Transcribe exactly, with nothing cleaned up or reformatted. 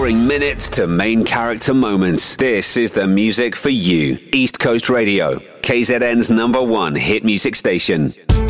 boring minutes to main character moments. This is the music for you. East Coast Radio, K Z N's number one hit music station.